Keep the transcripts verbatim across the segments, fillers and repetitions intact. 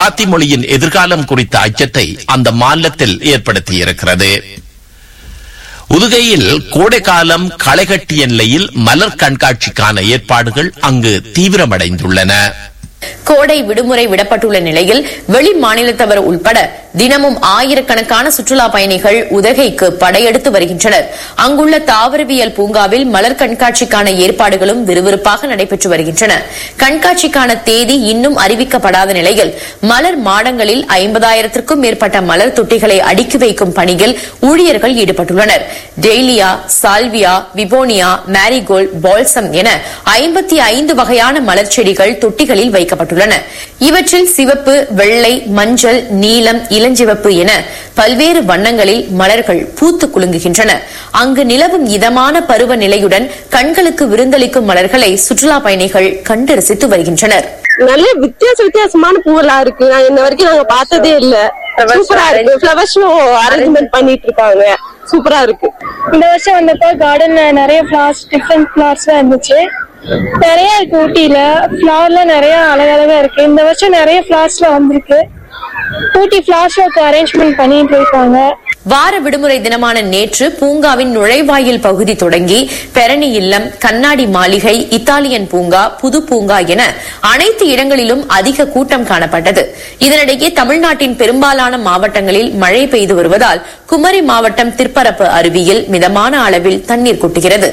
மராத்தி மொழியின் எதிர்காலம் குறித்த அச்சத்தை அந்த மாநிலத்தில் ஏற்படுத்தியிருக்கிறது. உதுகையில் கோடைக்காலம் களைகட்டிய நிலையில் மலர் கண்காட்சிக்கான ஏற்பாடுகள் அங்கு தீவிரமடைந்துள்ளன. கோடை விடுமுறை விடப்பட்டுள்ள நிலையில் வெளி மாநிலத்தவர் உட்பட தினமும் ஆயிரக்கணக்கான சுற்றுலா பயணிகள் உதகைக்கு படையெடுத்து வருகின்றனர். அங்குள்ள தாவரவியல் பூங்காவில் மலர் கண்காட்சிக்கான ஏற்பாடுகளும் விறுவிறுப்பாக நடைபெற்று வருகின்றன. கண்காட்சிக்கான தேதி இன்னும் அறிவிக்கப்படாத நிலையில் மலர் மாடங்களில் ஐம்பதாயிரத்திற்கும் மேற்பட்ட மலர் தொட்டிகளை அடுக்கி வைக்கும் பணியில் ஊழியர்கள் ஈடுபட்டுள்ளனர். டெய்லியா, சால்வியா, விபோனியா, மேரிகோல்ட், பால்சம் என ஐம்பத்தி ஐந்து வகையான மலர் செடிகள் தொட்டிகளில் வைக்கப்பட்டுள்ளன. இவற்றில் சிவப்பு, வெள்ளை, மஞ்சள், நீலம், இளஞ்சிவப்பு என பல்வேறு வண்ணங்களில் மலர்கள் பூத்து குலுங்குகின்றன. அங்கு நிலவும் இதமான பருவ நிலையுடன் கண்களுக்கு விருந்தளிக்கும் மலர்களை சுற்றுலா பயணிகள் கண்டு ரசித்து வருகின்றனர். நல்ல வித்தியாச வித்தியாசமான பூவெல்லாம் இருக்கு. இன்ன வரைக்கும் நாங்க பார்த்ததே இல்ல. சூப்பரா இருக்கு. ஃபிளவர் ஷோ அரேஞ்ச்மெண்ட் பண்ணிட்டு இருக்காங்க. சூப்பரா இருக்கு. இந்த வருஷம் வந்தப்ப கார்டன்ல நிறைய ஃபிளவர்ஸ், டிஃபரெண்ட் ஃபிளவர்ஸ் எல்லாம் இருந்துச்சு. நிறைய இருக்கு. ஊட்டியில ஃபிளவர்ல நிறைய அழகழகா இருக்கு. இந்த வருஷம் நிறைய ஃபிளவர்ஸ்ல வந்திருக்கு. ஊட்டி ஃபிளவர் ஷோக்கு அரேஞ்ச்மெண்ட் பண்ணிட்டு இருக்காங்க. வார விடுமுறை தினமான நேற்று பூங்காவின் நுழைவாயில் பகுதி தொடங்கி பெரணி இல்லம், கண்ணாடி மாளிகை, இத்தாலியன் பூங்கா, புது பூங்கா என அனைத்து இடங்களிலும் அதிக கூட்டம் காணப்பட்டது. இதனிடையே தமிழ்நாட்டின் பெரும்பாலான மாவட்டங்களில் மழை பெய்து வருவதால் குமரி மாவட்டம் திற்பரப்பு அருவியில் மிதமான அளவில் தண்ணீர் கொட்டுகிறது.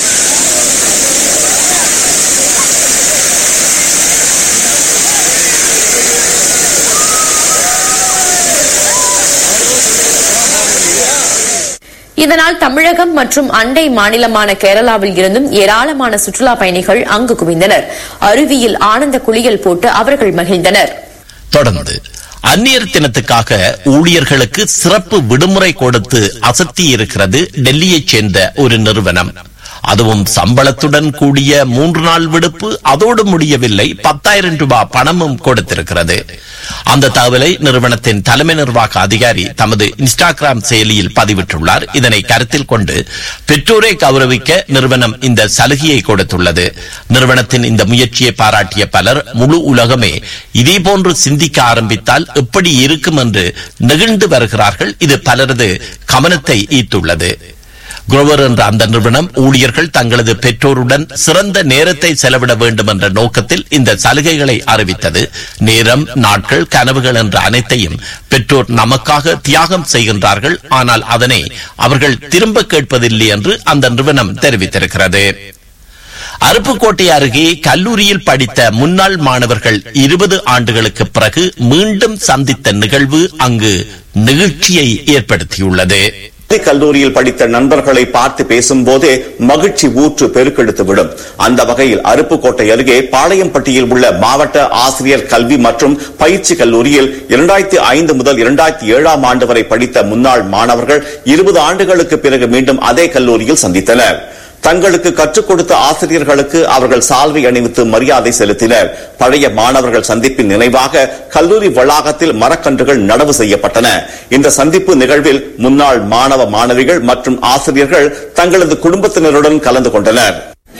இதனால் தமிழகம் மற்றும் அண்டை மாநிலமான கேரளாவில் இருந்தும் ஏராளமான சுற்றுலா பயணிகள் அங்கு குவிந்தனர். அருவியில் ஆனந்த குளியல் போட்டு அவர்கள் மகிழ்ந்தனர். தொடர்ந்து அந்நியர் தினத்துக்காக ஊழியர்களுக்கு சிறப்பு விடுமுறை கொடுத்து அசத்தி இருக்கிறது டெல்லியைச் சேர்ந்த ஒரு நிறுவனம். அதுவும் சம்பளத்துடன் கூடிய மூன்று நாள் விடுப்பு. அதோடு முடியவில்லை, பத்தாயிரம் ரூபாய் பணமும் கொடுத்திருக்கிறது. அந்த தகவலை நிறுவனத்தின் தலைமை நிர்வாக அதிகாரி தமது இன்ஸ்டாகிராம் செயலியில் பதிவிட்டுள்ளார். இதனை கருத்தில் கொண்டு பெற்றோரை கௌரவிக்க நிறுவனம் இந்த சலுகையை கொடுத்துள்ளது. நிறுவனத்தின் இந்த முயற்சியை பாராட்டிய பலர் முழு உலகமே இதேபோன்று சிந்திக்க ஆரம்பித்தால் எப்படி இருக்கும் என்று நெகிழ்ந்து வருகிறார்கள். இது பலரது கவனத்தை ஈர்த்துள்ளது. குரோவர் என்ற அந்த நிறுவனம் ஊழியர்கள் தங்களது பெற்றோருடன் சிறந்த நேரத்தை செலவிட வேண்டும் என்ற நோக்கத்தில் இந்த சலுகைகளை அறிவித்தது. நேரம், நாட்கள், கனவுகள் என்ற அனைத்தையும் பெற்றோர் நமக்காக தியாகம் செய்கின்றார்கள். ஆனால் அதனை அவர்கள் திரும்ப கேட்பதில்லை என்று அந்த நிறுவனம் தெரிவித்திருக்கிறது. அருப்புக்கோட்டை அருகே கல்லூரியில் படித்த முன்னாள் மாணவர்கள் இருபது ஆண்டுகளுக்கு பிறகு மீண்டும் சந்தித்த நிகழ்வு அங்கு நெகிழ்ச்சியை ஏற்படுத்தியுள்ளது. கல்லூரியில் படித்த நண்பர்களை பார்த்து பேசும் போதே மகிழ்ச்சி ஊற்று பெருக்கெடுத்து விடும். அந்த வகையில் அருப்புக்கோட்டை அருகே பாளையம்பட்டியில் உள்ள மாவட்ட ஆசிரியர் கல்வி மற்றும் பயிற்சி கல்லூரியில் இரண்டாயிரத்தி ஐந்து முதல் இரண்டாயிரத்தி ஏழாம் ஆண்டு வரை படித்த முன்னாள் மாணவர்கள் இருபது ஆண்டுகளுக்கு பிறகு மீண்டும் அதே கல்லூரியில் சந்தித்தனர். தங்களுக்கு கற்றுக் கொடுத்த ஆசிரியர்களுக்கு அவர்கள் சால்வை அணிவித்து மரியாதை செலுத்தினர். பழைய மாணவர்கள் சந்திப்பின் நினைவாக கல்லூரி வளாகத்தில் மரக்கன்றுகள் நடவு செய்யப்பட்டன. இந்த சந்திப்பு நிகழ்வில் முன்னாள் மாணவ மாணவிகள் மற்றும் ஆசிரியர்கள் தங்களது குடும்பத்தினருடன் கலந்து கொண்டனர்.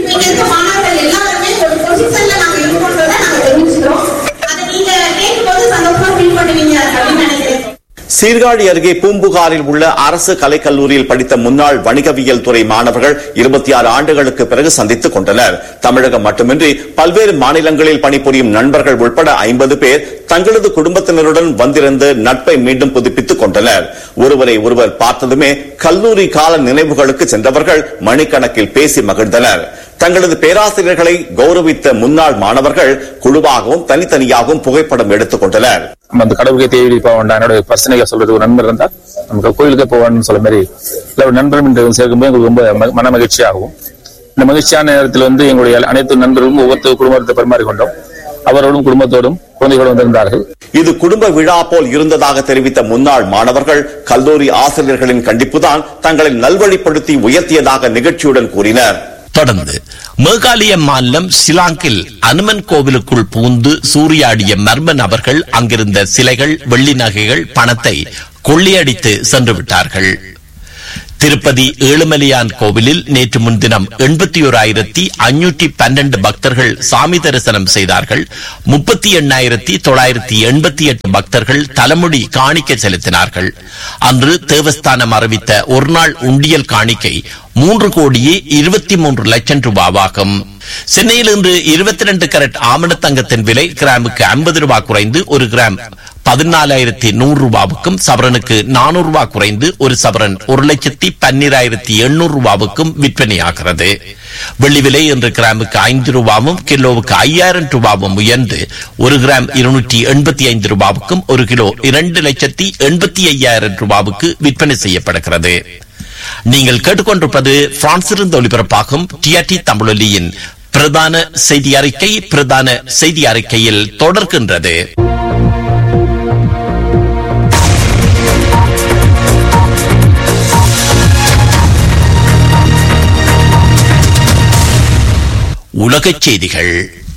சீர்காழி அருகே பூம்புகாரில் உள்ள அரசு கலைக்கல்லூரியில் படித்த முன்னாள் வணிகவியல் துறை மாணவர்கள் இருபத்தி ஆறு ஆண்டுகளுக்கு பிறகு சந்தித்துக் கொண்டனர். தமிழகம் மட்டுமின்றி பல்வேறு மாநிலங்களில் பணிபுரியும் நண்பர்கள் உட்பட ஐம்பது பேர் தங்களது குடும்பத்தினருடன் வந்திருந்து நட்பை மீண்டும் புதுப்பித்துக் கொண்டனர். ஒருவரை ஒருவர் பார்த்ததுமே கல்லூரி கால நினைவுகளுக்கு சென்றவர்கள் மணிக்கணக்கில் பேசி மகிழ்ந்தனர். தங்களது பேராசிரியர்களை கௌரவித்த முன்னாள் மாணவர்கள் குழுவாகவும் தனித்தனியாகவும் புகைப்படம் எடுத்துக் கொண்டனர். அந்த கடவுளுக்கே தேடி போக வேண்டாம். என்னோட பர்சனலா சொல்றது ஒரு நண்பர் இருந்தா நமக்கு கோயிலுக்கே போவான்னு சொல்ல மாதிரி ஒரு நண்பர் சேர்க்கும்போது எங்களுக்கு ரொம்ப மன மகிழ்ச்சி ஆகும். இந்த மகிழ்ச்சியான நேரத்தில் வந்து எங்களுடைய அனைத்து நண்பர்களும் ஒவ்வொரு குடும்பத்தை பரிமாறிக்கொண்டோம். அவரோடும் குடும்பத்தோடும் குழந்தைகளும் வந்திருந்தார்கள். இது குடும்ப விழா போல் இருந்ததாக தெரிவித்த முன்னாள் மாணவர்கள் கல்லூரி ஆசிரியர்களின் கண்டிப்புதான் தங்களை நல்வழிப்படுத்தி உயர்த்தியதாக நிகழ்ச்சியுடன் கூறினர். தொடர்ந்து மேகாலய மாநிலம் ஷிலாங்கில் அனுமன் கோவிலுக்குள் புகுந்து சூறையாடிய மர்ம நபர்கள் அங்கிருந்த சிலைகள், வெள்ளி நகைகள், பணத்தை கொள்ளையடித்து சென்று விட்டார்கள். திருப்பதி ஏழுமலையான் கோவிலில் நேற்று முன்தினம் எண்பத்தி ஓராயிரத்தி ஐநூற்றி பன்னெண்டு பக்தர்கள் சாமி தரிசனம் செய்தார்கள். முப்பத்தி எண்ணாயிரத்தி தொள்ளாயிரத்தி எண்பத்தி எட்டு பக்தர்கள் தலைமுடி காணிக்கை செலுத்தினார்கள். அன்று தேவஸ்தானம் அறிவித்த ஒருநாள் உண்டியல் காணிக்கை மூன்று கோடியே இருபத்தி மூன்று லட்சம் ரூபாவாகும். சென்னையில் இன்று இருபத்தி ரெண்டு கேரட் ஆமண தங்கத்தின் விலை கிராமுக்கு ஐம்பது ரூபாய் குறைந்து ஒரு கிராம் பதினாலாயிரத்தி நூறு ரூபாவுக்கும், சவரனுக்கு நானூறு ரூபாய் குறைந்து ஒரு சவரன் ஒரு லட்சத்தி பன்னிராயிரத்தி எண்ணூறு ரூபாவுக்கும் விற்பனையாகிறது. வெள்ளி விலை இன்று கிராமுக்கு ஐந்து ரூபாவும் கிலோவுக்கு ஐயாயிரம் ரூபாவும் உயர்ந்து ஒரு கிராம் இருநூற்றி எண்பத்தி ஐந்து ரூபாவுக்கும் ஒரு கிலோ இரண்டு லட்சத்தி எண்பத்தி ஐயாயிரம் ரூபாவுக்கு விற்பனை செய்யப்படுகிறது. நீங்கள் கேட்டுக்கொண்டிருப்பது பிரான்சிலிருந்து ஒலிபரப்பாகும் டிஆர்டி தமிழொலியின் பிரதான செய்தி அறிக்கை. பிரதான செய்தி அறிக்கையில் தொடர்கின்றது. உலகச் செய்திகள்.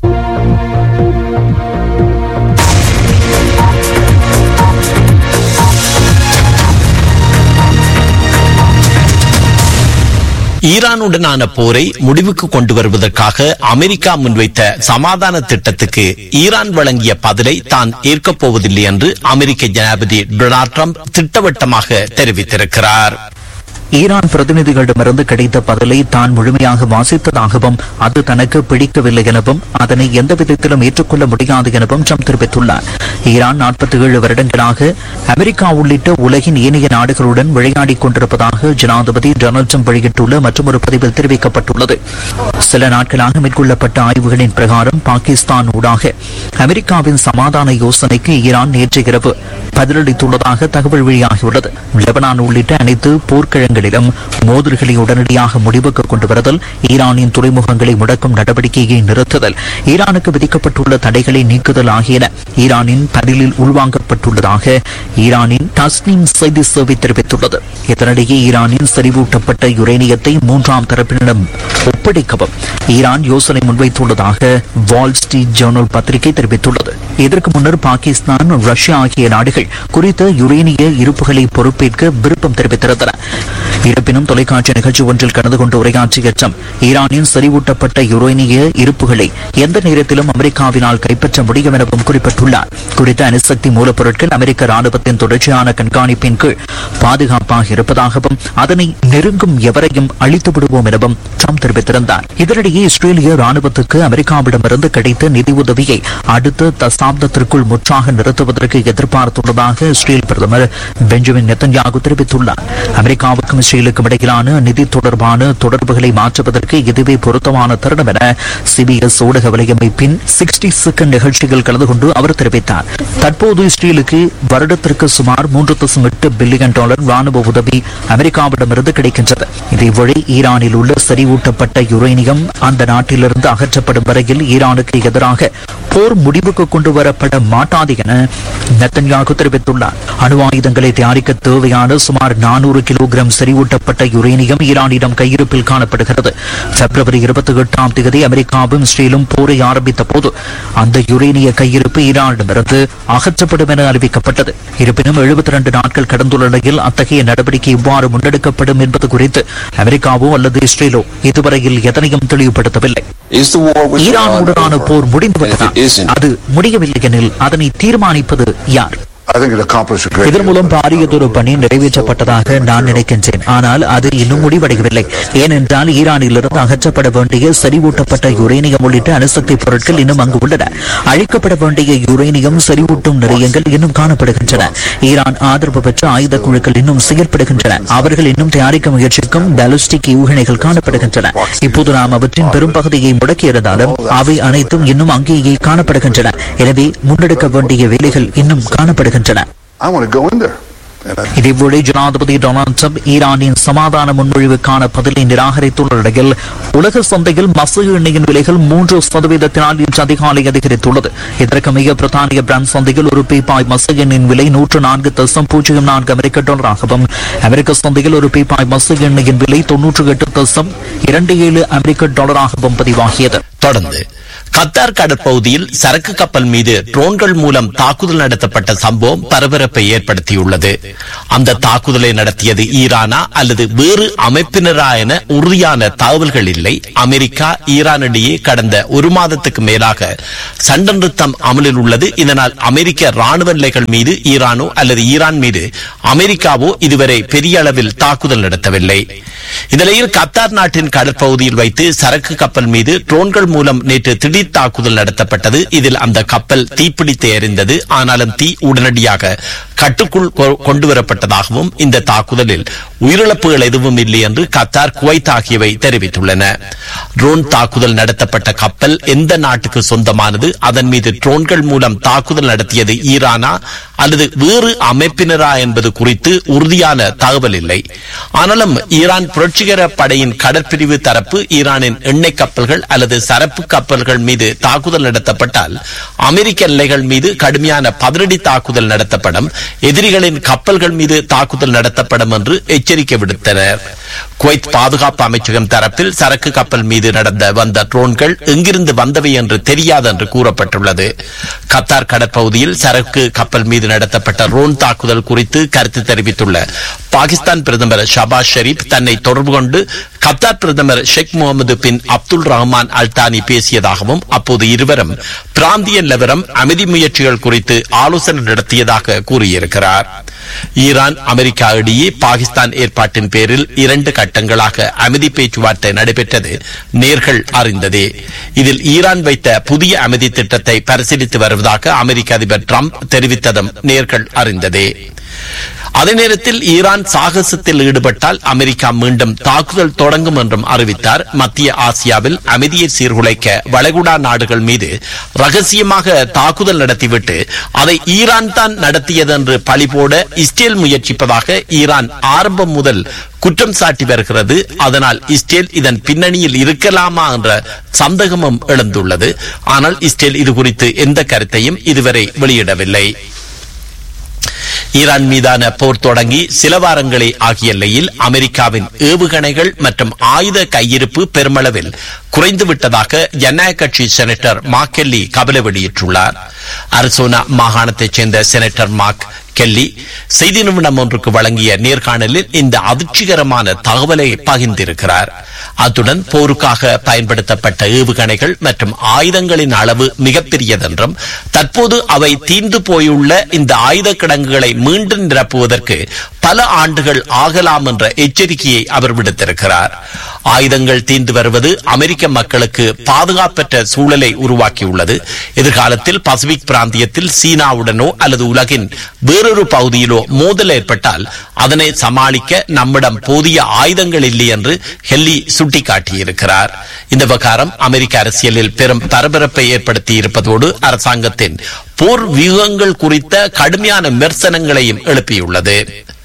ஈரானுடனான போரை முடிவுக்கு கொண்டு வருவதற்காக அமெரிக்கா முன்வைத்த சமாதான திட்டத்துக்கு ஈரான் வழங்கிய பதிலை தான் ஏற்கப் போவதில்லை என்று அமெரிக்க ஜனாதிபதி டொனால்ட் ட்ரம்ப் திட்டவட்டமாக தெரிவித்திருக்கிறார். ஈரான் பிரதிநிதிகளிடமிருந்து கிடைத்த பதிலை தான் முழுமையாக வாசித்ததாகவும் அது தனக்கு பிடிக்கவில்லை எனவும் அதனை எந்த விதத்திலும் ஏற்றுக்கொள்ள முடியாது எனவும் ட்ரம்ப் தெரிவித்துள்ளார். ஈரான் நாற்பத்தி ஏழு வருடங்களாக அமெரிக்கா உள்ளிட்ட உலகின் ஏனைய நாடுகளுடன் விளையாடிக் கொண்டிருப்பதாக ஜனாதிபதி டொனால்ட் ட்ரம்ப் வெளியிட்டுள்ள மற்றொரு பதிவில் தெரிவிக்கப்பட்டுள்ளது. சில நாட்களாக மேற்கொள்ளப்பட்ட ஆய்வுகளின் பிரகாரம் பாகிஸ்தான் ஊடாக அமெரிக்காவின் சமாதான யோசனைக்கு ஈரான் நேற்று இரவு பதிலளித்துள்ளதாக தகவல் வெளியாகியுள்ளது. லெபனான் உள்ளிட்ட அனைத்து போர்க்கிழங்களிலும் மோதல்களை உடனடியாக முடிவுக்கு கொண்டு வருதல், ஈரானின் துறைமுகங்களை முடக்கும் நடவடிக்கையை நிறுத்துதல், ஈரானுக்கு விதிக்கப்பட்டுள்ள தடைகளை நீக்குதல் ஆகியன ஈரானின் பதிலில் உள்வாங்கப்பட்டுள்ளதாக ஈரானின் தஸ்னீம் செய்தி சேவை தெரிவித்துள்ளது. இதனிடையே ஈரானின் செறிவூட்டப்பட்ட யுரேனியத்தை மூன்றாம் தரப்பினரிடம் ஒப்படைக்கவும் ஈரான் யோசனை முன்வைத்துள்ளதாக வால் ஸ்ட்ரீட் ஜேர்னல் பத்திரிகை தெரிவித்துள்ளது. இதற்கு முன்னர் பாகிஸ்தான், ரஷ்யா ஆகிய நாடுகள் குறித்த யுரேனிய இருப்புகளை பொறுப்பேற்க விருப்பம் தெரிவித்திருந்தன. இருப்பினும் தொலைக்காட்சி நிகழ்ச்சி ஒன்றில் கலந்து கொண்டு உரையாற்றிய ட்ரம்ப் ஈரானின் செறிவூட்டப்பட்ட யுரேனிய இருப்புகளை எந்த நேரத்திலும் அமெரிக்காவினால் கைப்பற்ற முடியும் எனவும் குறிப்பிட்டுள்ளார். குறித்த அணுசக்தி மூலப்பொருட்கள் அமெரிக்க ராணுவத்தின் தொடர்ச்சியான கண்காணிப்பின் கீழ் பாதுகாப்பாக இருப்பதாகவும் அதனை நெருங்கும் எவரையும் அழித்து விடுவோம் எனவும் ட்ரம்ப் தெரிவித்திருந்தார். இதனிடையே இஸ்ரேலிய ராணுவத்துக்கு அமெரிக்காவிடமிருந்து கிடைத்த நிதியுதவியை அடுத்த தசாப்தத்திற்குள் முற்றாக நிறுத்துவதற்கு எதிர்பார்த்துள்ளதாக இஸ்ரேல் பிரதமர் பெஞ்சமின் நெத்தன்யாகு தெரிவித்துள்ளார். அமெரிக்காவுக்கும் இஸ்ரேலுக்கும் இடையிலான நிதி தொடர்பான தொடர்புகளை மாற்றுவதற்கு இதுவே பொருத்தமான தருணம் என சிபிஎஸ் ஊடக வலையமைப்பின் சிக்ஸ்டி செகண்ட் நிகழ்ச்சியில் கலந்து கொண்டு அவர் தெரிவித்தார். தற்போது இஸ்ரேலுக்கு வருடத்திற்கு சுமார் மூன்று தசம் எட்டு பில்லியன் டாலர் ராணுவ உதவி அமெரிக்காவிடமிருந்து கிடைக்கின்றது. இதேவழி ஈரானில் உள்ள செறிவூட்டப்பட்ட யுரேனியம் அந்த நாட்டிலிருந்து அகற்றப்படும் வரையில் ஈரானுக்கு எதிராக போர் முடிவுக்கு கொண்டு வரப்பட மாட்டாது என நெத்தன்யாகு தெரிவித்துள்ளார். அணு ஆயுதங்களை தயாரிக்க தேவையான சுமார் நானூறு கிலோகிராம் செறிவூட்டப்பட்ட யுரேனியம் ஈரானிடம் கையிருப்பில் காணப்படுகிறது. பிப்ரவரி இருபத்தி எட்டாம் தேதி அமெரிக்காவும் இஸ்ரேலும் போரை ஆரம்பித்த போது அந்த யுரேனிய கையிருப்பு ஈரானிடமிருந்து அகற்றப்படும் என அறிவிக்கப்பட்டது. இருப்பினும் எழுபத்தி இரண்டு நாட்கள் கடந்துள்ள நிலையில் அத்தகைய நடவடிக்கை எவ்வாறு முன்னெடுக்கப்படும் என்பது குறித்து அமெரிக்காவோ அல்லது இஸ்ரேலோ இதுவரையில் எதனையும் தெளிவுபடுத்தவில்லை. ஈரானுடனான போர் முடிந்துவிட்டதா? அது முடியவில்லை எனில் அதனை தீர்மானிப்பது யார்? இதன் மூலம் பாரியதொரு பணி நிறைவேற்றப்பட்டதாக நான் நினைக்கின்றேன். ஆனால் அது இன்னும் முடிவடையவில்லை. ஏனென்றால் ஈரானிலிருந்து அகற்றப்பட வேண்டிய செறிவூட்டப்பட்ட யுரேனியம் உள்ளிட்ட அணுசக்தி பொருட்கள் இன்னும் அங்கு உள்ளன. அழிக்கப்பட வேண்டிய யுரேனியம் செறிவூட்டும் நிலையங்கள் இன்னும் காணப்படுகின்றன. ஈரான் ஆதரவு பெற்ற ஆயுத குழுக்கள் இன்னும் செயல்படுகின்றன. அவர்கள் இன்னும் தயாரிக்க முயற்சிக்கும் பாலிஸ்டிக் ஏவுகணைகள் காணப்படுகின்றன. இப்போது நாம் அவற்றின் பெரும்பகுதியை முடக்கியிருந்தாலும் அவை அனைத்தும் இன்னும் அங்கேயே காணப்படுகின்றன. எனவே முன்னெடுக்க வேண்டிய வேலைகள் இன்னும் காணப்படுகின்றன. இதேவேளை ஜனாதிபதி டொனால்ட் ட்ரம்ப் ஈரானின் சமாதான முன்மொழிவுக்கான பதிலை நிராகரித்துள்ள நிலையில் உலக சந்தையில் மசகு எண்ணெயின் விலைகள் மூன்று சதவீதத்தினால் இன்று அதிகாலை அதிகரித்துள்ளது. இதற்கு மிக பிரித்தானிய பிராண்ட் சந்தையில் ஒரு பீப்பாய் மசகு எண்ணெயின் விலை நூற்று நான்கு தசம் பூஜ்ஜியம் நான்கு அமெரிக்க டாலராகவும், அமெரிக்க சந்தையில் ஒரு பீப்பாய் மசகு எண்ணெயின் விலை தொன்னூற்று எட்டு தசம் இரண்டு ஏழு அமெரிக்க டாலராகவும் பதிவாகியது. தொடர்ந்து கத்தார் கடற்பகுதியில் சரக்கு கப்பல் மீது ட்ரோன்கள் மூலம் தாக்குதல் நடத்தப்பட்ட சம்பவம் பரபரப்பை ஏற்படுத்தியுள்ளது. அந்த தாக்குதலை நடத்தியது ஈரானா அல்லது வேறு அமைப்பினரா என உறுதியான தகவல்கள் இல்லை. அமெரிக்கா ஈரானிடையே கடந்த ஒரு மாதத்துக்கு மேலாக சண்டை நிறுத்தம் அமலில் உள்ளது. இதனால் அமெரிக்க ராணுவ நிலைகள் மீது ஈரானோ அல்லது ஈரான் மீது அமெரிக்காவோ இதுவரை பெரிய அளவில் தாக்குதல் நடத்தவில்லை. இந்நிலையில் கத்தார் நாட்டின் கடற்பகுதியில் வைத்து சரக்கு கப்பல் மீது ட்ரோன்கள் மூலம் நேற்று திடீர் தாக்குதல் நடத்தப்பட்டது. இதில் அந்த கப்பல் தீப்பிடித்து எரிந்தது. ஆனாலும் தீ உடனடியாக கட்டுக்குள் கொண்டுவரப்பட்டதாகவும் இந்த தாக்குதலில் உயிரிழப்புகள் எதுவும் இல்லை என்று கத்தார், குவைத் ஆகியவை தெரிவித்துள்ளன. ட்ரோன் தாக்குதல் நடத்தப்பட்ட கப்பல் எந்த நாட்டுக்கு சொந்தமானது, அதன் மீது ட்ரோன்கள் மூலம் தாக்குதல் நடத்தியது ஈரானா அல்லது வேறு அமைப்பினரா என்பது குறித்து உறுதியான தகவல் இல்லை. ஆனாலும் ஈரான் புரட்சிகர படையின் கடற்பிரிவு தரப்பு ஈரானின் எண்ணெய் கப்பல்கள் அல்லது சரக்கு கப்பல்கள் மீது தாக்குதல் நடத்தப்பட்டால் அமெரிக்க நிலைகள் மீது கடுமையான பதிலடி தாக்குதல் நடத்தப்படும், எதிரிகளின் கப்பல்கள் மீது தாக்குதல் நடத்தப்படும் என்று எச்சரிக்கை விடுத்தனர். குவைத் பாதுகாப்பு அமைச்சகம் தரப்பில் சரக்கு கப்பல் மீது நடந்த வந்த ட்ரோன்கள் எங்கிருந்து வந்தவை என்று தெரியாது என்று கூறப்பட்டுள்ளது. கத்தார் கடற்பகுதியில் சரக்கு கப்பல் மீது நடத்தப்பட்ட ட்ரோன் தாக்குதல் குறித்து கருத்து தெரிவித்துள்ள பாகிஸ்தான் பிரதமர் ஷபாஸ் ஷெரீப் தன்னை தொடர்பு கொண்டு கத்தார் பிரதமர் ஷேக் முகமது பின் அப்துல் ரஹ்மான் அல்தானி பேசியதாகவும் அப்போது இருவரும் பிராந்திய நிலவரம், அமைதி முயற்சிகள் குறித்து ஆலோசனை நடத்தியதாக கூறியிருக்கிறார். ஈரான் அமெரிக்கா இடையே பாகிஸ்தான் ஏற்பாட்டின் பேரில் இரண்டு கட்டங்களாக அமைதி பேச்சுவார்த்தை நடைபெற்றது நேர்கள் அறிந்ததே. இதில் ஈரான் வைத்த புதிய அமைதி திட்டத்தை பரிசீலித்து வருவதாக அமெரிக்க அதிபர் டிரம்ப் தெரிவித்ததும் நேர்கள் அறிந்ததே. அதே நேரத்தில் ஈரான் சாகசத்தில் ஈடுபட்டால் அமெரிக்கா மீண்டும் தாக்குதல் தொடங்கும் என்றும் அறிவித்தார். மத்திய ஆசியாவில் அமைதியை சீர்குலைக்க வளைகுடா நாடுகள் மீது ரகசியமாக தாக்குதல் நடத்திவிட்டு அதை ஈரான் தான் நடத்தியது என்று பழிபோட இஸ்ரேல் முயற்சிப்பதாக ஈரான் ஆரம்பம் முதல் குற்றம் சாட்டி வருகிறது. அதனால் இஸ்ரேல் இதன் பின்னணியில் இருக்கலாமா என்ற சந்தேகமும் எழுந்துள்ளது. ஆனால் இஸ்ரேல் இது குறித்து எந்த கருத்தையும் இதுவரை வெளியிடவில்லை. ஈரான் மீதான போர் தொடங்கி சில வாரங்களே ஆகிய நிலையில் அமெரிக்காவின் ஏவுகணைகள் மற்றும் ஆயுத கையிருப்பு பெருமளவில் குறைந்துவிட்டதாக ஜனநாயக கட்சி செனட்டர் மார்க் கெல்லி கவலை வெளியிட்டுள்ளார். அரிசோனா மாகாணத்தைச் சேர்ந்த செனட்டர் மார்க் கெல்லி செய்தி நிறுவனம் ஒன்றுக்கு வழங்கிய நேர்காணலில் இந்த அதிர்ச்சிகரமான தகவலை பகிர்ந்திருக்கிறார். அத்துடன் போருக்காக பயன்படுத்தப்பட்ட ஏவுகணைகள் மற்றும் ஆயுதங்களின் அளவு மிகப்பெரியதென்றும் தற்போது அவை தீர்ந்து போயுள்ள இந்த ஆயுத கிடங்குகளை மீண்டும் நிரப்புவதற்கு பல ஆண்டுகள் ஆகலாம் என்ற எச்சரிக்கையை அவர் விடுத்திருக்கிறார். ஆயுதங்கள் தீர்ந்து வருவது அமெரிக்க மக்களுக்கு பாதுகாப்பற்ற சூழலை உருவாக்கியுள்ளது. எதிர்காலத்தில் பசிபிக் பிராந்தியத்தில் சீனாவுடனோ அல்லது உலகின் வேறொரு பகுதியிலோ மோதல் ஏற்பட்டால் அதனை சமாளிக்க நம்மிடம் போதிய ஆயுதங்கள் இல்லை என்று ஹெல்லி சுட்டிக்காட்டியிருக்கிறார். இந்த விவகாரம் அமெரிக்க அரசியலில் பெரும் பரபரப்பை ஏற்படுத்தி இருப்பதோடு அரசாங்கத்தின் போர் வியூகங்கள் குறித்த கடுமையான விமர்சனங்களையும் எழுப்பியுள்ளது.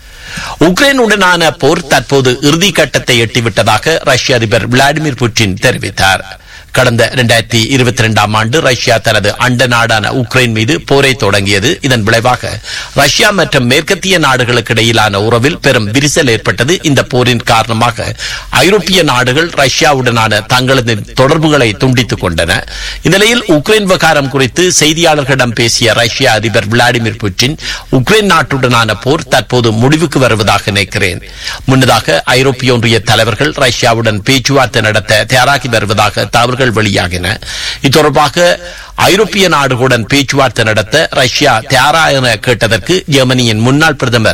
உக்ரைனுடனான போர் தற்போது இறுதி கட்டத்தை எட்டிவிட்டதாக ரஷ்ய அதிபர் விளாடிமிர் புட்டின் தெரிவித்தார். கடந்த இரண்டாயிரத்தி இருபத்தி இரண்டாம் ஆண்டு ரஷ்யா தனது அண்ட நாடான உக்ரைன் மீது போரை தொடங்கியது. இதன் விளைவாக ரஷ்யா மற்றும் மேற்கத்திய நாடுகளுக்கு இடையிலான உறவில் பெரும் விரிசல் ஏற்பட்டது. இந்த போரின் காரணமாக ஐரோப்பிய நாடுகள் ரஷ்யாவுடனான தங்களது தொடர்புகளை துண்டித்துக் கொண்டன. இந்நிலையில் உக்ரைன் விவகாரம் குறித்து செய்தியாளர்களிடம் பேசிய ரஷ்ய அதிபர் விளாடிமிர் புட்டின், உக்ரைன் நாட்டுடனான போர் தற்போது முடிவுக்கு வருவதாக நினைக்கிறேன். முன்னதாக ஐரோப்பிய ஒன்றிய தலைவர்கள் ரஷ்யாவுடன் பேச்சுவார்த்தை நடத்த தயாராகி வருவதாக தகவல்கள் வெளியாகின. இத்தொடர்பாக ஐரோப்பிய நாடுகளுடன் பேச்சுவார்த்தை நடத்த ரஷ்யா தயாரா என கேட்டதற்கு ஜெர்மனியின் முன்னாள் பிரதமர்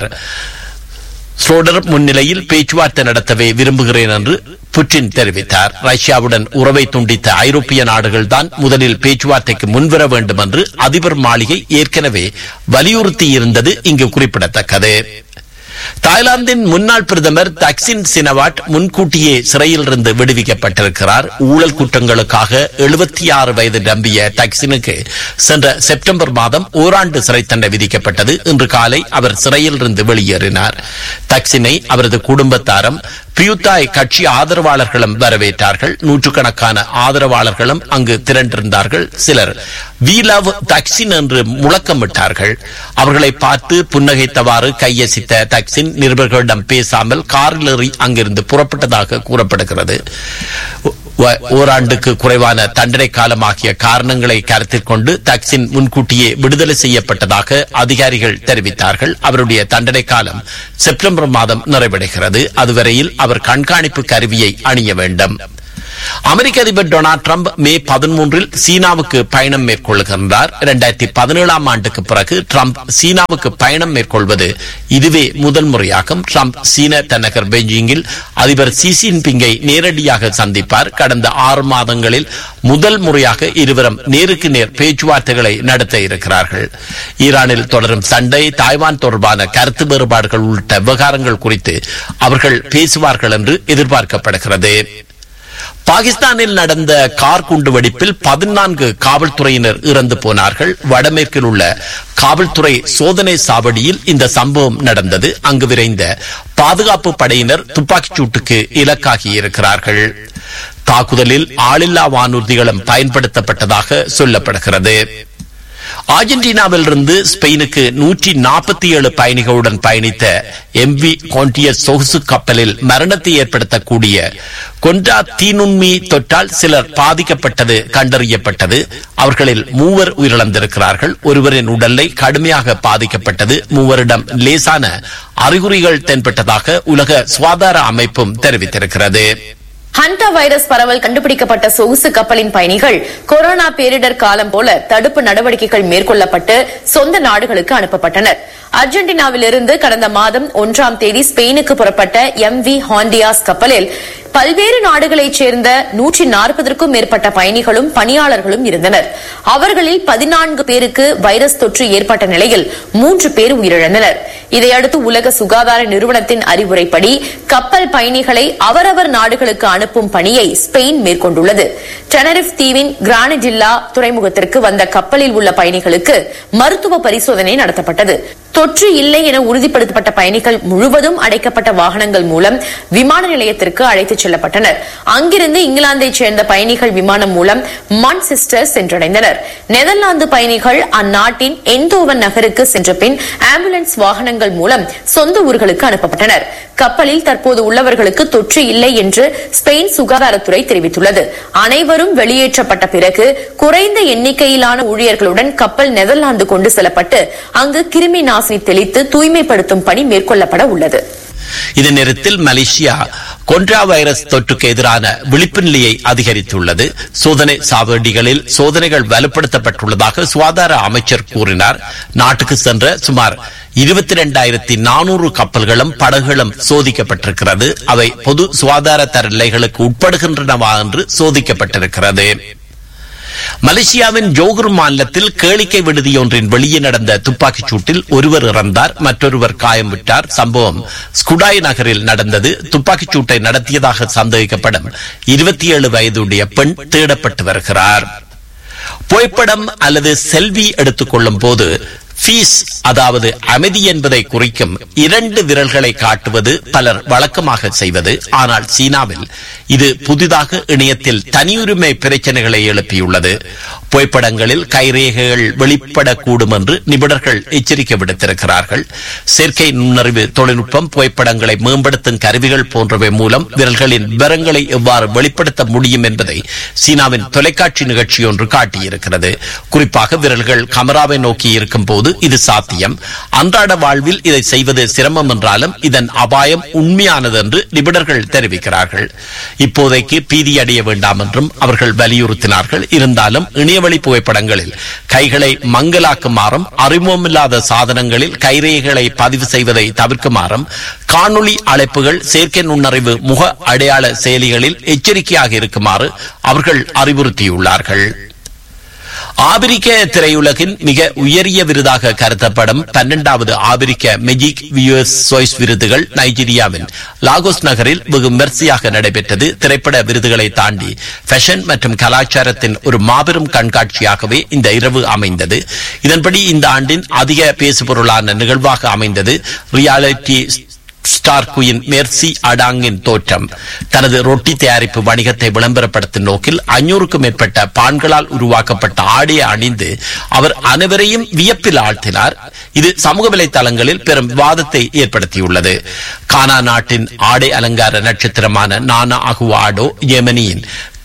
ஸ்ரோடர் முன்னிலையில் பேச்சுவார்த்தை நடத்தவே விரும்புகிறேன் என்று புட்டின் தெரிவித்தார். ரஷ்யாவுடன் உறவை துண்டித்த ஐரோப்பிய நாடுகள் தான் முதலில் பேச்சுவார்த்தைக்கு முன்வர வேண்டும் என்று அதிபர் மாளிகை ஏற்கனவே வலியுறுத்தியிருந்தது இங்கு குறிப்பிடத்தக்கது. தாய்லாந்தின் முன்னாள் பிரதமர் தக்சின் சினவாட் முன்கூட்டியே சிறையில் இருந்து விடுவிக்கப்பட்டிருக்கிறார். ஊழல் குற்றங்களுக்காக எழுபத்தி ஆறு வயது நம்பிய தக்சினுக்கு சென்ற செப்டம்பர் மாதம் ஓராண்டு சிறை தண்டனை விதிக்கப்பட்டது. இன்று காலை அவர் சிறையில் இருந்து வெளியேறினார். தக்சினை அவரது குடும்பத்தாரும் பியூத்தாய் கட்சி ஆதரவாளர்களும் வரவேற்றார்கள். நூற்றுக்கணக்கான ஆதரவாளர்களும் அங்கு திரண்டிருந்தார்கள். சிலர் வி லவ் தக்சின் என்று முழக்கமிட்டார்கள். அவர்களை பார்த்து புன்னகைத்தவாறு கையசித்த தக்சின் நிருபர்களிடம் பேசாமல் காரில் ஏறி அங்கிருந்து புறப்பட்டதாக கூறப்படுகிறது. ஓராண்டுக்கு குறைவான தண்டனை காலம் ஆகிய காரணங்களை கருத்தில் கொண்டு தக்சின் முன்கூட்டியே விடுதலை செய்யப்பட்டதாக அதிகாரிகள் தெரிவித்தார்கள். அவருடைய தண்டனை காலம் செப்டம்பர் மாதம் நிறைவடைகிறது. அதுவரையில் அவர் கண்காணிப்பு கருவியை அணிய வேண்டும். அமெரிக்க அதிபர் டொனால்டு டிரம்ப் மே பதிமூன்றில் சீனாவுக்கு பயணம் மேற்கொள்கின்றார். இரண்டாயிரத்தி பதினேழாம் ஆண்டுக்கு பிறகு டிரம்ப் சீனாவுக்கு பயணம் மேற்கொள்வது இதுவே முதல் முறையாகும். டிரம்ப் சீன தலைநகர் பெய்ஜிங்கில் அதிபர் ஷி ஜின்பிங்கை நேரடியாக சந்திப்பார். கடந்த ஆறு மாதங்களில் முதல் முறையாக இருவரும் நேருக்கு நேர் பேச்சுவார்த்தைகளை நடத்த இருக்கிறார்கள். ஈரானில் தொடரும் சண்டை, தாய்வான் தொடர்பான கருத்து வேறுபாடுகள் உள்ளிட்ட விவகாரங்கள் குறித்து அவர்கள் பேசுவார்கள் என்று எதிர்பார்க்கப்படுகிறது. பாகிஸ்தானில் நடந்த கார் குண்டு வெடிப்பில் பதினான்கு காவல்துறையினர் இறந்து போனார்கள். வடமேற்கில் உள்ள காவல்துறை சோதனை சாவடியில் இந்த சம்பவம் நடந்தது. அங்கு விரைந்த பாதுகாப்பு படையினர் துப்பாக்கிச் சூட்டுக்கு இலக்காகி இருக்கிறார்கள். தாக்குதலில் ஆளில்லா வானூர்திகளும் பயன்படுத்தப்பட்டதாக சொல்லப்படுகிறது. அர்ஜென்டினாவிலிருந்து ஸ்பெயினுக்கு நூற்றி நாற்பத்தி ஏழு பயணிகளுடன் பயணித்த எம்வி கோண்டியஸ் சொகுசு கப்பலில் மரணத்தை ஏற்படுத்தக்கூடிய கொண்டா தீநுண்மி தொற்றால் சிலர் பாதிக்கப்பட்டது கண்டறியப்பட்டது. அவர்களில் மூவர் உயிரிழந்திருக்கிறார்கள். ஒருவரின் உடலை கடுமையாக பாதிக்கப்பட்டது. மூவரிடம் லேசான அறிகுறிகள் தென்பட்டதாக உலக சுகாதார அமைப்பும் தெரிவித்திருக்கிறது. ஹண்டா வைரஸ் பரவல் கண்டுபிடிக்கப்பட்ட சொகுசு கப்பலின் பயணிகள் கொரோனா பேரிடர் காலம் போல தடுப்பு நடவடிக்கைகள் மேற்கொள்ளப்பட்டு சொந்த நாடுகளுக்கு அனுப்பப்பட்டனர். அர்ஜென்டினாவிலிருந்து கடந்த மாதம் ஒன்றாம் தேதி ஸ்பெயினுக்கு புறப்பட்ட எம் வி ஹாண்டியாஸ் கப்பலில் பல்வேறு நாடுகளைச் சேர்ந்த நூற்றி நாற்பதற்கும் மேற்பட்ட பயணிகளும் பணியாளர்களும் இருந்தனர். அவர்களில் பதினான்கு பேருக்கு வைரஸ் தொற்று ஏற்பட்ட நிலையில் மூன்று பேர் உயிரிழந்தனர். இதையடுத்து உலக சுகாதார நிறுவனத்தின் அறிவுரைப்படி கப்பல் பயணிகளை அவரவர் நாடுகளுக்கு அனுப்பும் பணியை ஸ்பெயின் மேற்கொண்டுள்ளது. டெனரிஃப் தீவின் கிரானடில்லா துறைமுகத்திற்கு வந்த கப்பலில் உள்ள பயணிகளுக்கு மருத்துவ பரிசோதனை நடத்தப்பட்டது. தொற்று இல்லை என உறுதிப்படுத்தப்பட்ட பயணிகள் முழுவதும் அடைக்கப்பட்ட வாகனங்கள் மூலம் விமான நிலையத்திற்கு அழைத்துச் செல்லப்பட்டனர். அங்கிருந்து இங்கிலாந்தைச் சேர்ந்த பயணிகள் விமானம் மூலம் மான்செஸ்டர் சென்றடைந்தனர். நெதர்லாந்து பயணிகள் அந்நாட்டின் எந்தோவன் நகருக்கு சென்ற பின் ஆம்புலன்ஸ் வாகனங்கள் மூலம் சொந்த ஊர்களுக்கு அனுப்பப்பட்டனர். கப்பலில் தற்போது உள்ளவர்களுக்கு தொற்று இல்லை என்று ஸ்பெயின் சுகாதாரத்துறை தெரிவித்துள்ளது. அனைவரும் வெளியேற்றப்பட்ட பிறகு குறைந்த எண்ணிக்கையிலான ஊழியர்களுடன் கப்பல் நெதர்லாந்து கொண்டு செல்லப்பட்டு அங்கு கிருமி நாசினி தெளித்து தூய்மைப்படுத்தும் பணி மேற்கொள்ளப்பட உள்ளது. இதே நேரத்தில் மலேசியா கொண்ட்ரா வைரஸ் தொற்றுக்கு எதிரான விழிப்பு நிலையை அதிகரித்துள்ளது. சோதனை சாவடிகளில் சோதனைகள் வலுப்படுத்தப்பட்டுள்ளதாக சுகாதார அமைச்சர் கூறினார். நாட்டுக்கு சென்ற சுமார் இருபத்தி இரண்டாயிரத்தி நானூறு கப்பல்களும் படகுகளும் சோதிக்கப்பட்டிருக்கிறது. அவை பொது சுகாதார தரநிலைகளுக்கு உட்படுகின்றனவா என்று சோதிக்கப்பட்டிருக்கிறது. மலேசியாவின் ஜோகூர் மாநிலத்தில் கேளிக்கை விடுதியொன்றின் வெளியே நடந்த துப்பாக்கிச் சூட்டில் ஒருவர் இறந்தார், மற்றொருவர் காயமுற்றார். சம்பவம் ஸ்குடாய் நகரில் நடந்தது. துப்பாக்கிச் சூட்டை நடத்தியதாக சந்தேகிக்கப்படும் இருபத்தி ஏழு வயதுடைய பெண் தேடப்பட்டு வருகிறார். புகைப்படம் அல்லது செல்வி எடுத்துக் கொள்ளும் போது பீஸ் அதாவது அமைதி என்பதை குறிக்கும் இரண்டு விரல்களை காட்டுவது பலர் வழக்கமாக செய்வது. ஆனால் சீனாவில் இது புதிதாக இணையத்தில் தனியுரிமை பிரச்சனைகளை எழுப்பியுள்ளது. புகைப்படங்களில் கைரேகைகள் வெளிப்படக்கூடும் என்று நிபுணர்கள் எச்சரிக்கை விடுத்திருக்கிறார்கள். செயற்கை நுண்ணறிவு தொழில்நுட்பம், புகைப்படங்களை மேம்படுத்தும் கருவிகள் போன்றவை மூலம் விரல்களின் விவரங்களை எவ்வாறு வெளிப்படுத்த முடியும் என்பதை சீனாவின் தொலைக்காட்சி நிகழ்ச்சி ஒன்று காட்டியிருக்கிறது. குறிப்பாக விரல்கள் கமராவை நோக்கி இருக்கும் போது இது சாத்தியம். அன்றாட வாழ்வில் இதை செய்வது சிரமம் என்றாலும் இதன் அபாயம் உண்மையானது என்று நிபுணர்கள் தெரிவிக்கிறார்கள். இப்போதைக்கு பீதி அடைய வேண்டாம் என்றும் அவர்கள் வலியுறுத்தினார்கள். இருந்தாலும் இணையவழி புகைப்படங்களில் கைகளை மங்கலாக்குமாறும் அறிமுகமில்லாத சாதனங்களில் கைரேகைகளை பதிவு செய்வதை தவிர்க்குமாறும் காணொளி அழைப்புகள், செயற்கை நுண்ணறிவு முக அடையாள செயலிகளில் எச்சரிக்கையாக இருக்குமாறு அவர்கள் அறிவுறுத்தியுள்ளார்கள். ஆபிரிக்க திரையுலகின் மிக உயரிய விருதாக கருதப்படும் பன்னெண்டாவது ஆபிரிக்க மெஜிக் வியூஸ் சாய்ஸ் விருதுகள் நைஜீரியாவின் லாகோஸ் நகரில் வெகு விமர்சையாக நடைபெற்றது. திரைப்பட விருதுகளை தாண்டி ஃபேஷன் மற்றும் கலாச்சாரத்தின் ஒரு மாபெரும் கண்காட்சியாகவே இந்த இரவு அமைந்தது. இதன்படி இந்த ஆண்டின் அதிக பேசுபொருளான நிகழ்வாக அமைந்தது ரியாலிட்டி ஸ்டார் குயின் மெர்சி அடாங்கின் தோற்றம். தனது ரொட்டி தயாரிப்பு வணிகத்தை விளம்பரப்படுத்தும் நோக்கில் ஐநூறுக்கும் மேற்பட்ட பான்களால் உருவாக்கப்பட்ட ஆடையை அணிந்து அவர் அனைவரையும் வியப்பில் ஆழ்த்தினார். இது சமூக வலைதளங்களில் பெரும் விவாதத்தை ஏற்படுத்தியுள்ளது. கானா நாட்டின் ஆடை அலங்கார நட்சத்திரமான நானா அகுவாடோ, யெமனியின்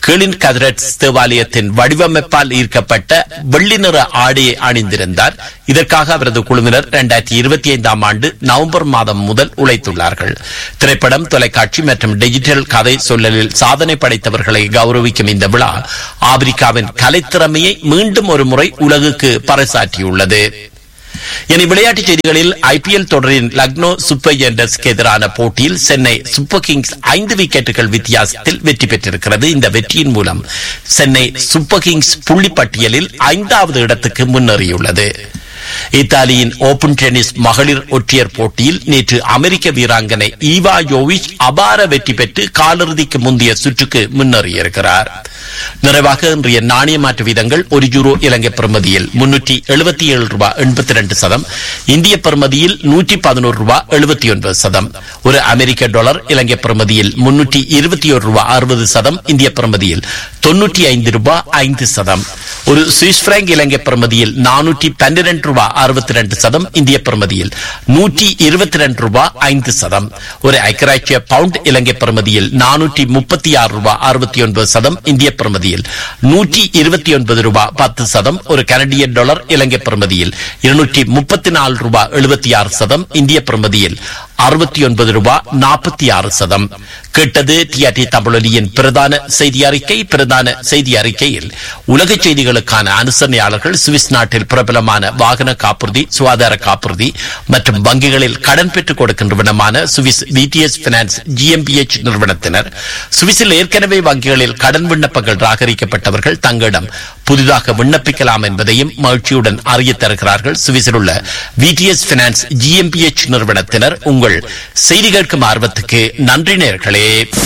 கிளின் கதரட்ஸ் தேவாலயத்தின் வடிவமைப்பால் ஈர்க்கப்பட்ட வெள்ளி நிற ஆடையை அணிந்திருந்தார். இதற்காக அவரது குழுவினர் இரண்டாயிரத்தி இருபத்தி ஐந்தாம் ஆண்டு நவம்பர் மாதம் முதல் உழைத்துள்ளார்கள். திரைப்படம், தொலைக்காட்சி மற்றும் டிஜிட்டல் கதை சொல்லலில் சாதனை படைத்தவர்களை கௌரவிக்கும் இந்த விழா ஆப்பிரிக்காவின் கலைத்திறமையை மீண்டும் ஒரு முறை உலகுக்கு பறைசாற்றியுள்ளது. இனி விளையாட்டுச் செய்திகளில் ஐபிஎல் தொடரின் லக்னோ சூப்பர் ஜெயண்ட்ஸுக்கு எதிரான போட்டியில் சென்னை சூப்பர் கிங்ஸ் ஐந்து விக்கெட்டுகள் வித்தியாசத்தில் வெற்றி பெற்றிருக்கிறது. இந்த வெற்றியின் மூலம் சென்னை சூப்பர் கிங்ஸ் புள்ளி பட்டியலில் ஐந்தாவது இடத்துக்கு முன்னேறியுள்ளது. இத்தாலியின் ஓபன் டென்னிஸ் மகளிர் ஒற்றையர் போட்டியில் நேற்று அமெரிக்க வீராங்கனை ஈவா யோவிச் அபார வெற்றி பெற்று காலிறுதிக்கு முந்தைய சுற்றுக்கு முன்னேறியிருக்கிறார். நிறைவாக இன்றைய நாணய மாற்று வீதங்கள்: ஒரு யூரோ இலங்கை பெறுமதியில் முன்னூற்றி எழுபத்தி ஏழு ரூபாய் எண்பத்தி ரெண்டு சதம், இந்திய பெறுமதியில் நூற்றி பதினோரு ரூபாய் எழுபத்தி ஒன்பது சதம். ஒரு அமெரிக்க டாலர் இலங்கை பெறுமதியில் முன்னூற்றி இருபத்தி ஒரு ரூபாய் அறுபது சதம், இந்திய பெறுமதியில் தொன்னூற்றி ஐந்து ரூபாய் ஐந்து சதம். ஒரு சுவிஸ் பிராங்க் இலங்கை பெறுமதியில் நானூற்றி பன்னிரண்டு ரூபாய் அறுபத்தி ரெண்டு சதம், இந்திய பெறுமதியில் நூற்றி இருபத்தி ரெண்டு ரூபாய் ஐந்து சதம். ஒரு ஐக்கிய பவுண்ட் இலங்கை பெறுமதியில் நானூற்றி முப்பத்தி ஆறு ரூபாய் அறுபத்தி ஒன்பது சதம், இந்திய பெறுமதியில் நூற்றி இருபத்தி ஒன்பது ரூபாய் பத்து சதம். ஒரு கனடிய டாலர் இலங்கை பெறுமதியில் இருநூற்றி முப்பத்தி நாலு ரூபாய் எழுபத்தி ஆறு சதம், இந்திய பெறுமதியில் அறுபத்தி ஒன்பது ரூபாய் நாற்பத்தி ஆறு சதம். கேட்டது டிஆர்டி தமிழொலியின் பிரதான செய்தி அறிக்கை. பிரதான செய்தி அறிக்கையில் உலக செய்திகளுக்கான அனுசரணையாளர்கள் சுவிஸ் நாட்டில் பிரபலமான வாகன காப்புறுதி, சுகாதார காப்புறுதி மற்றும் வங்கிகளில் கடன் பெற்றுக் கொடுக்கின்றவனமான சுவிஸ் விடிஎஸ் பினான்ஸ் ஜிஎம்பிஎச் நிறுவனத்தினர். சுவிஸில் ஏற்கனவே வங்கிகளில் கடன் விண்ணப்பங்கள் ராகரிக்கப்பட்டவர்கள் தங்களிடம் புதிதாக விண்ணப்பிக்கலாம் என்பதையும் மகிழ்ச்சியுடன் அறிய தருகிறார்கள். சுவிஸில் உள்ள விடிஎஸ் பினான்ஸ் ஜிஎம்பிஎச் நிறுவனத்தினர். உங்கள் செய்தி கேட்கும் ஆர்வத்துக்கு நன்றி நேயர்களே.